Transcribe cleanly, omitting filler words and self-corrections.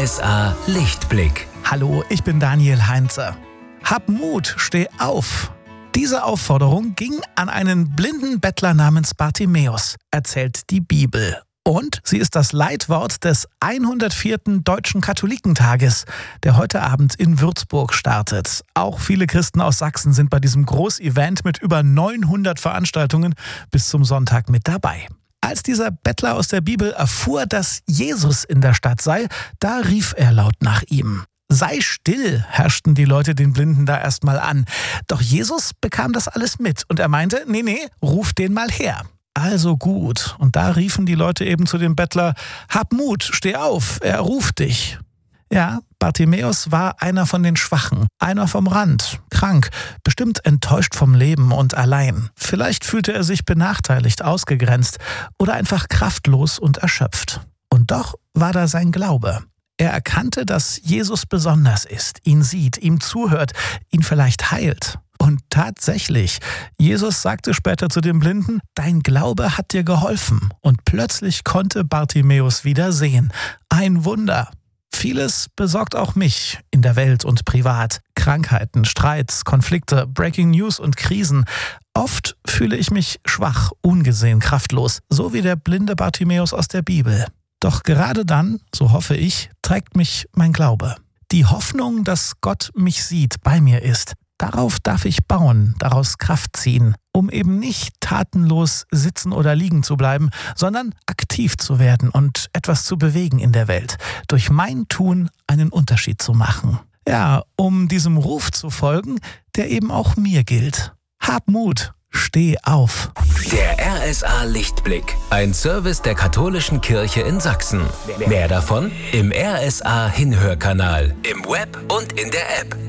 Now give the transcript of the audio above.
RSA Lichtblick. Hallo, ich bin Daniel Heinze. Hab Mut, steh auf. Diese Aufforderung ging an einen blinden Bettler namens Bartimäus, erzählt die Bibel. Und sie ist das Leitwort des 104. Deutschen Katholikentages, der heute Abend in Würzburg startet. Auch viele Christen aus Sachsen sind bei diesem Großevent mit über 900 Veranstaltungen bis zum Sonntag mit dabei. Als dieser Bettler aus der Bibel erfuhr, dass Jesus in der Stadt sei, da rief er laut nach ihm. Sei still, herrschten die Leute den Blinden da erstmal an. Doch Jesus bekam das alles mit und er meinte, nee, ruf den mal her. Also gut, und da riefen die Leute eben zu dem Bettler, hab Mut, steh auf, er ruft dich. Ja, Bartimäus war einer von den Schwachen, einer vom Rand, krank, bestimmt enttäuscht vom Leben und allein. Vielleicht fühlte er sich benachteiligt, ausgegrenzt oder einfach kraftlos und erschöpft. Und doch war da sein Glaube. Er erkannte, dass Jesus besonders ist, ihn sieht, ihm zuhört, ihn vielleicht heilt. Und tatsächlich, Jesus sagte später zu dem Blinden, dein Glaube hat dir geholfen. Und plötzlich konnte Bartimäus wieder sehen. Ein Wunder. Vieles besorgt auch mich in der Welt und privat. Krankheiten, Streits, Konflikte, Breaking News und Krisen. Oft fühle ich mich schwach, ungesehen, kraftlos, so wie der blinde Bartimäus aus der Bibel. Doch gerade dann, so hoffe ich, trägt mich mein Glaube. Die Hoffnung, dass Gott mich sieht, bei mir ist. Darauf darf ich bauen, daraus Kraft ziehen, um eben nicht tatenlos sitzen oder liegen zu bleiben, sondern aktiv zu werden und etwas zu bewegen in der Welt. Durch mein Tun einen Unterschied zu machen. Ja, um diesem Ruf zu folgen, der eben auch mir gilt. Hab Mut, steh auf. Der RSA Lichtblick. Ein Service der Katholischen Kirche in Sachsen. Mehr davon im RSA Hinhörkanal, im Web und in der App.